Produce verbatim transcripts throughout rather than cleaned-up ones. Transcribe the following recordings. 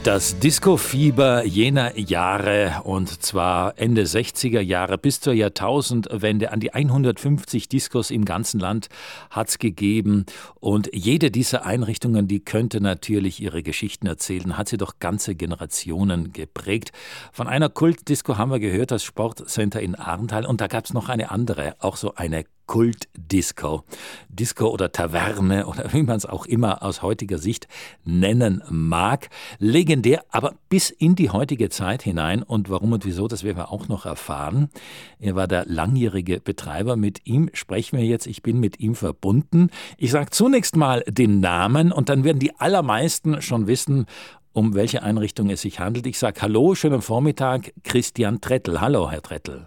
Das Disco-Fieber jener Jahre, und zwar Ende sechziger Jahre bis zur Jahrtausendwende, an die hundertfünfzig Discos im ganzen Land hat es gegeben. Und jede dieser Einrichtungen, die könnte natürlich ihre Geschichten erzählen, hat sie doch ganze Generationen geprägt. Von einer Kultdisco haben wir gehört, das Sportcenter in Arntal, und da gab es noch eine andere, auch so eine Kultdisco. Disco oder Taverne oder wie man es auch immer aus heutiger Sicht nennen mag. Legendär, aber bis in die heutige Zeit hinein. Und warum und wieso, das werden wir auch noch erfahren. Er war der langjährige Betreiber. Mit ihm sprechen wir jetzt. Ich bin mit ihm verbunden. Ich sage zunächst mal den Namen und dann werden die allermeisten schon wissen, um welche Einrichtung es sich handelt. Ich sage Hallo, schönen Vormittag, Christian Trettel. Hallo, Herr Trettel.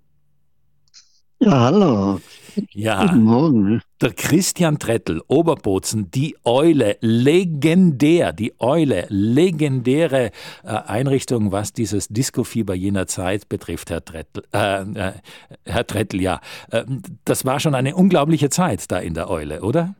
Ja, hallo. Ja, Guten Morgen. der Christian Trettel, Oberbozen, die Eule, legendär, die Eule, legendäre äh, Einrichtung, was dieses Disco-Fieber jener Zeit betrifft, Herr Trettel. Äh, äh, Herr Trettel, ja. Äh, das war schon eine unglaubliche Zeit da in der Eule, oder?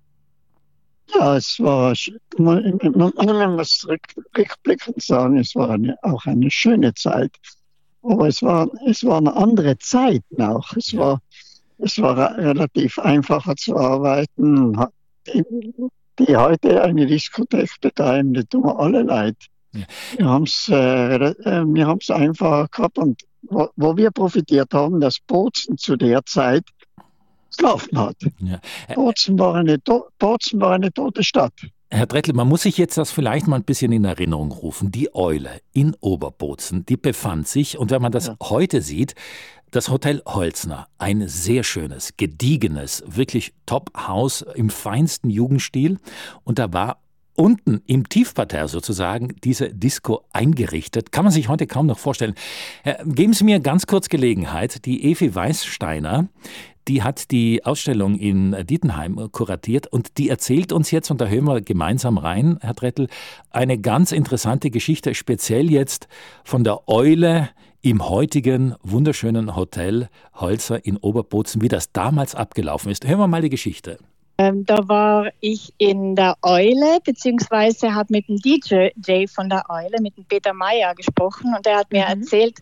Ja, es war, sch- man man- man muss rück- rückblickend sagen, es war eine, auch eine schöne Zeit. Aber es war, es war eine andere Zeit auch. Es Ja. war, es war re- relativ einfacher zu arbeiten. Ha- Die, die heute eine Diskothek betreiben, die tun mir alle leid. Ja. Wir haben es äh, rela- äh, wir haben's einfacher gehabt, und wo, wo wir profitiert haben, dass Bozen zu der Zeit geschlafen hat. Ja. Bozen war eine, to Bozen war eine tote Stadt. Herr Trettel, man muss sich jetzt das vielleicht mal ein bisschen in Erinnerung rufen. Die Eule in Oberbozen, die befand sich, und wenn man das Ja. heute sieht, das Hotel Holzner, ein sehr schönes, gediegenes, wirklich Top-Haus im feinsten Jugendstil. Und da war unten im Tiefparterre sozusagen diese Disco eingerichtet. Kann man sich heute kaum noch vorstellen. Äh, Geben Sie mir ganz kurz Gelegenheit. Die Evi Weißsteiner, die hat die Ausstellung in Dietenheim kuratiert, und die erzählt uns jetzt, und da hören wir gemeinsam rein, Herr Trettel, eine ganz interessante Geschichte, speziell jetzt von der Eule im heutigen wunderschönen Hotel Holzer in Oberbozen, wie das damals abgelaufen ist. Hören wir mal die Geschichte. Ähm, da war ich in der Eule, beziehungsweise habe mit dem D J Jay von der Eule, mit dem Peter Meyer gesprochen, und der hat mir Mhm. erzählt,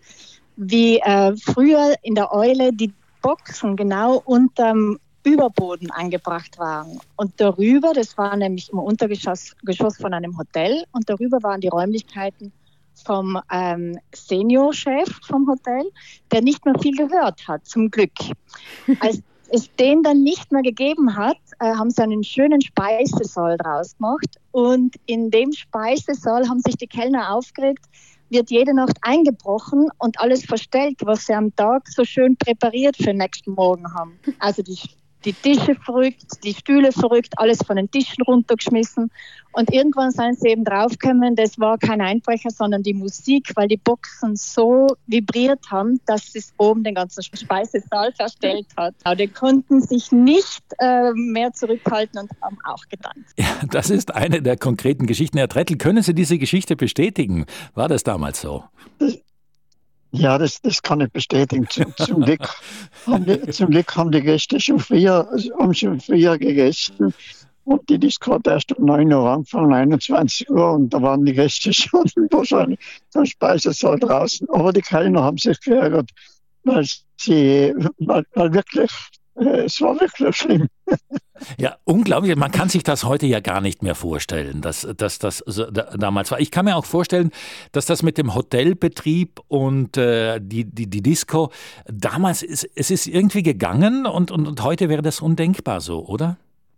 wie äh, früher in der Eule die Boxen genau unterm Überboden angebracht waren. Und darüber, das war nämlich im Untergeschoss Geschoss von einem Hotel, und darüber waren die Räumlichkeiten vom ähm, Seniorchef vom Hotel, der nicht mehr viel gehört hat, zum Glück. Als es den dann nicht mehr gegeben hat, äh, haben sie einen schönen Speisesaal draus gemacht, und in dem Speisesaal haben sich die Kellner aufgeregt, wird jede Nacht eingebrochen und alles verstellt, was sie am Tag so schön präpariert für den nächsten Morgen haben. Also die, die Tische verrückt, die Stühle verrückt, alles von den Tischen runtergeschmissen. Und irgendwann sind sie eben draufgekommen, das war kein Einbrecher, sondern die Musik, weil die Boxen so vibriert haben, dass es oben den ganzen Speisesaal verstellt hat. Aber die konnten sich nicht äh, mehr zurückhalten und haben auch getanzt. Ja, das ist eine der konkreten Geschichten. Herr Trettel, können Sie diese Geschichte bestätigen? War das damals so? Ja, das, das kann ich bestätigen. Zum, zum, Glück haben die, zum Glück haben die Gäste schon früher, haben schon früher gegessen. Und die Disco hat erst um neun Uhr angefangen, einundzwanzig Uhr, und da waren die Gäste schon wahrscheinlich zum Speisesaal draußen. Aber die Kellner haben sich geärgert, weil sie, weil, weil wirklich, äh, es war wirklich schlimm. Ja, unglaublich. Man kann sich das heute ja gar nicht mehr vorstellen, dass, dass das so da, damals war. Ich kann mir auch vorstellen, dass das mit dem Hotelbetrieb und äh, die, die, die Disco damals ist, es ist irgendwie gegangen, und, und, und heute wäre das undenkbar so, oder?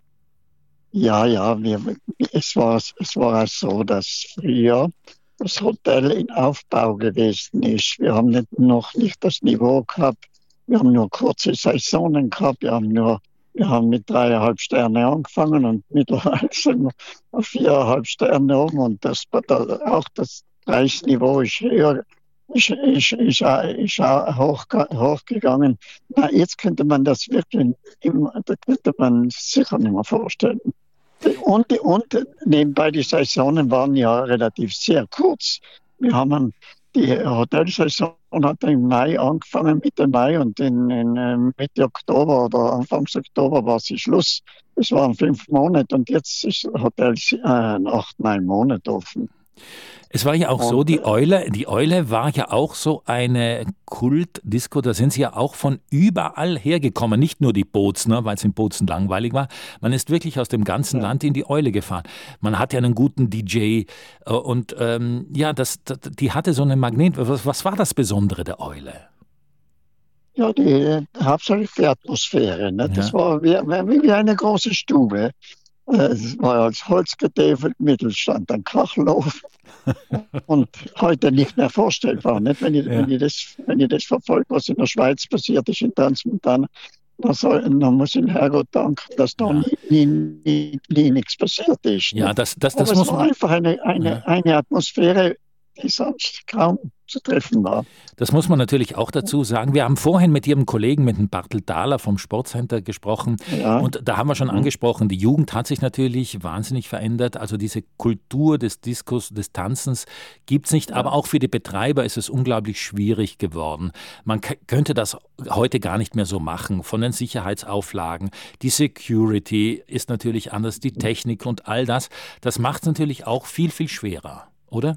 Ja, ja, wir, es war, es war auch so, dass früher das Hotel in Aufbau gewesen ist. Wir haben nicht, noch nicht das Niveau gehabt. Wir haben nur kurze Saisonen gehabt. Wir haben nur, wir haben mit dreieinhalb Sterne angefangen, und mittlerweile sind wir auf viereinhalb Sterne oben, und das, auch das Preisniveau ist höher, ist, ist, ist, auch- ist auch hoch, hochgegangen. Na, jetzt könnte man das wirklich, im, da könnte man sicher nicht mehr vorstellen. Und, und nebenbei, die Saisonen waren ja relativ sehr kurz. Wir haben die Hotelsaison hat im Mai angefangen, Mitte Mai, und in, in äh, Mitte Oktober oder Anfang Oktober war sie Schluss. Es waren fünf Monate, und jetzt ist das Hotel äh, acht, neun Monate offen. Es war ja auch Und, so, die Eule, die Eule war ja auch so eine Kultdisco, da sind sie ja auch von überall hergekommen, nicht nur die Bozner, weil es in Bozen langweilig war, man ist wirklich aus dem ganzen ja. Land in die Eule gefahren. Man hatte einen guten D J äh, und ähm, ja, das, das, die hatte so einen Magnet. Was, was war das Besondere der Eule? Ja, die, hauptsächlich die Atmosphäre. Ne? Das Ja. war wie, wie wie eine große Stube. Äh, Es war als Holz getäfelt, Mittelstand, ein Kachelofen und heute nicht mehr vorstellbar. Nicht? Wenn, ich, Ja. wenn, ich das, wenn ich das verfolge, was in der Schweiz passiert ist, in Transmontana, dann, soll, dann muss ich den Herrgott danken, dass da Ja. nie, nie, nie, nie nichts passiert ist. Ja, Nicht? das, das, Aber das es muss war man. einfach eine, Ja. eine, eine Atmosphäre, die sonst kaum zu treffen war. Das muss man natürlich auch dazu sagen. Wir haben vorhin mit Ihrem Kollegen, mit dem Bartel Dahler vom Sportcenter gesprochen. Ja. Und da haben wir schon Mhm. angesprochen, die Jugend hat sich natürlich wahnsinnig verändert. Also diese Kultur des Diskos, des Tanzens gibt es nicht. Ja. Aber auch für die Betreiber ist es unglaublich schwierig geworden. Man k- könnte das heute gar nicht mehr so machen. Von den Sicherheitsauflagen, die Security ist natürlich anders, die Technik und all das. Das macht es natürlich auch viel, viel schwerer, oder?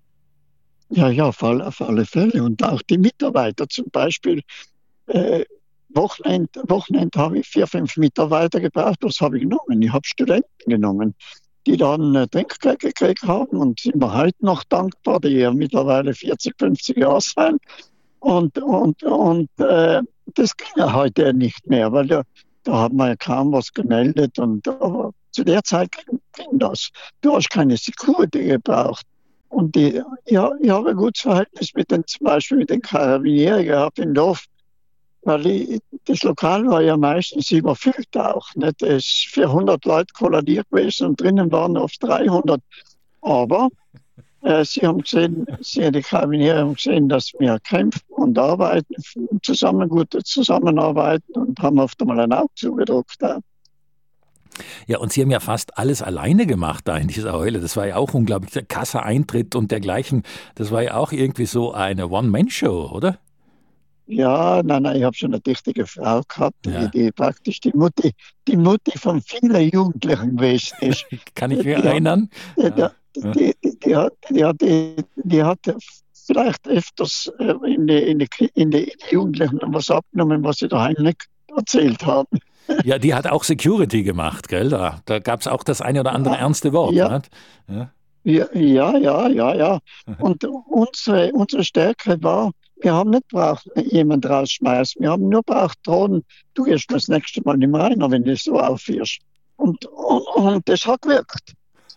Ja, ja, auf alle, auf alle Fälle. Und auch die Mitarbeiter zum Beispiel. Äh, Wochenend, Wochenend habe ich vier, fünf Mitarbeiter gebraucht. Was habe ich genommen? Ich habe Studenten genommen, die dann äh, Trinkgeld gekriegt haben und sind mir heute noch dankbar, die ja mittlerweile vierzig, fünfzig Jahre sind. Und, und, und äh, das ging ja heute nicht mehr, weil da, da hat man ja kaum was gemeldet. Und, aber zu der Zeit ging, ging das. Du hast keine Security gebraucht. Und die, ja, ich habe ein gutes Verhältnis mit den, zum Beispiel mit den Karabinieri gehabt im Dorf, weil ich, das Lokal war ja meistens überfüllt auch. Nicht? Es ist vierhundert Leute kollabiert gewesen und drinnen waren oft dreihundert. Aber äh, sie haben gesehen, sie, die Karabinieri haben gesehen, dass wir kämpfen und arbeiten, zusammen gut zusammenarbeiten und haben oft einmal ein Auge zugedruckt. Ja. Ja, und Sie haben ja fast alles alleine gemacht da in dieser Eule. Das war ja auch unglaublich. Der Kasseeintritt und dergleichen. Das war ja auch irgendwie so eine One-Man-Show, oder? Ja, nein, nein, ich habe schon eine tüchtige Frau gehabt, die, Ja. die praktisch die Mutti, die Mutti von vielen Jugendlichen gewesen ist. Kann ich Die, mich die, erinnern? die, Ja. die, die, die, hat, die, hat, die, die hat vielleicht öfters äh, in die, in, die, in die Jugendlichen was abgenommen, was sie daheim nicht erzählt haben. Ja, die hat auch Security gemacht, gell? Da, da gab es auch das eine oder andere ernste Wort. Ja. Nicht? Ja. Ja, ja, ja, ja, ja. Und unsere, unsere Stärke war, wir haben nicht braucht jemand rausschmeißen. Wir haben nur braucht Drohnen. Du gehst das nächste Mal nicht mehr rein, wenn du so aufhörst. Und, und, und das hat gewirkt.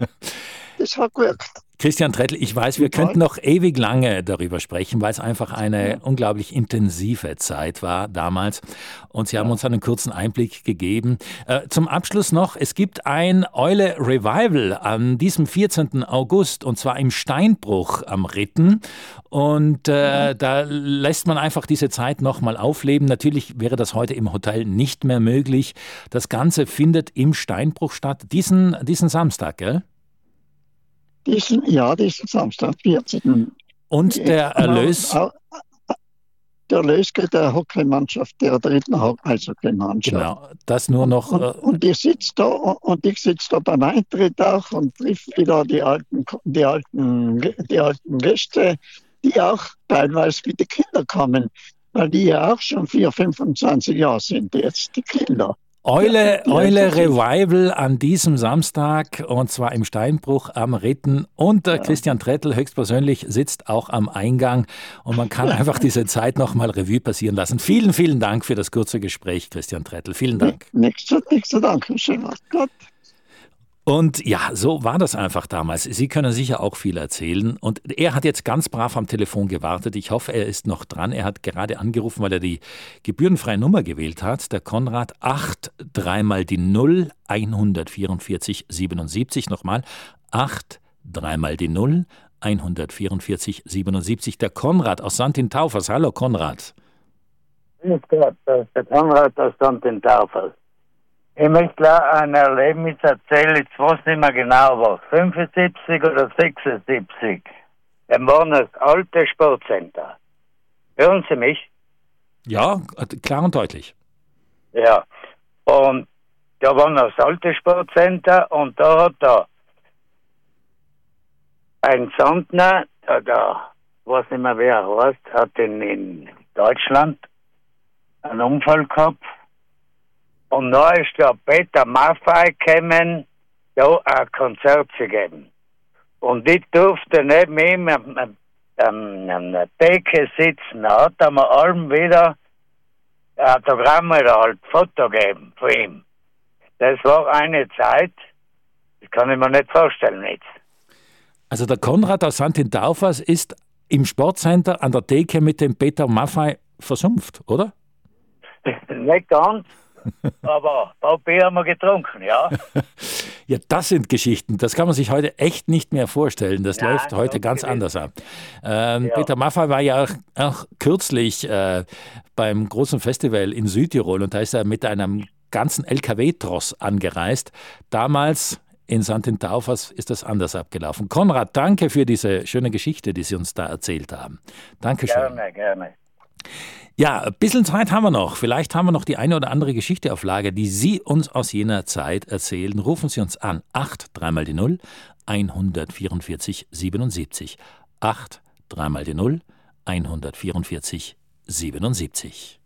Das hat gewirkt. Christian Trettl, ich weiß, wir Total. könnten noch ewig lange darüber sprechen, weil es einfach eine Ja. unglaublich intensive Zeit war damals. Und Sie haben Ja. uns einen kurzen Einblick gegeben. Äh, zum Abschluss noch, es gibt ein Eule Revival an diesem vierzehnten August und zwar im Steinbruch am Ritten. Und äh, da lässt man einfach diese Zeit nochmal aufleben. Natürlich wäre das heute im Hotel nicht mehr möglich. Das Ganze findet im Steinbruch statt, diesen, diesen Samstag, gell? Diesen, ja, diesen Samstag, vierzehnten Und der Erlös, Au- au- Der Erlös geht der Hockeymannschaft, der dritten Ho- Eishockeymannschaft. genau, das nur noch, Und, äh, und ich sitze da und ich sitze da beim Eintritt auch und triff wieder die alten, die alten, die alten Gäste, die auch teilweise mit den Kindern kommen, weil die ja auch schon vier, fünfundzwanzig Jahre sind jetzt, die Kinder. Eule, Die Eule einfach sind. Revival an diesem Samstag und zwar im Steinbruch am Ritten. Und der Christian Trettl höchstpersönlich sitzt auch am Eingang und man kann einfach diese Zeit nochmal Revue passieren lassen. Vielen, vielen Dank für das kurze Gespräch, Christian Trettl. Vielen Dank. Nichts zu, nichts zu danken. Schön was. Gott. Und ja, so war das einfach damals. Sie können sicher auch viel erzählen. Und er hat jetzt ganz brav am Telefon gewartet. Ich hoffe, er ist noch dran. Er hat gerade angerufen, weil er die gebührenfreie Nummer gewählt hat. Der Konrad acht, dreimal die null, hundertvierundvierzig, siebenundsiebzig. Nochmal, acht, dreimal die null, hundertvierundvierzig, siebenundsiebzig. Der Konrad aus Sankt in Taufers. Hallo Konrad. Grüß Gott, das ist der Konrad aus Sankt in Taufers. Ich möchte ein Erlebnis erzählen, ich weiß nicht mehr genau was, fünfundsiebzig oder sechsundsiebzig. Dann war das alte Sportcenter. Hören Sie mich? Ja, klar und deutlich. Ja. Und da war das alte Sportcenter und da hat da ein Sondner, oder weiß nicht mehr, wer er heißt, hat in, in Deutschland einen Unfall gehabt. Und da ist der Peter Maffay gekommen, da ein Konzert zu geben. Und ich durfte neben ihm an der Decke sitzen. Da hat er mir allem wieder ein Autogramm oder halt Foto geben von ihm. Das war eine Zeit, das kann ich mir nicht vorstellen jetzt. Also der Konrad aus Sankt Taufers ist im Sportcenter an der Theke mit dem Peter Maffay versumpft, oder? Nicht ganz, aber ein Bier haben wir getrunken, ja. Ja, das sind Geschichten, das kann man sich heute echt nicht mehr vorstellen. Das Nein, läuft heute ganz gewesen. anders ab. Ähm, Ja. Peter Maffay war ja auch, auch kürzlich äh, beim großen Festival in Südtirol und da ist er mit einem ganzen L K W-Tross angereist. Damals in Sankt Taufers ist das anders abgelaufen. Konrad, danke für diese schöne Geschichte, die Sie uns da erzählt haben. Dankeschön. Gerne, gerne. Ja, ein bisschen Zeit haben wir noch. Vielleicht haben wir noch die eine oder andere Geschichte auf Lager, die Sie uns aus jener Zeit erzählen. Rufen Sie uns an. acht, dreimal die null, hundertvierundvierzig, siebenundsiebzig. acht, dreimal die null, hundertvierundvierzig, siebenundsiebzig.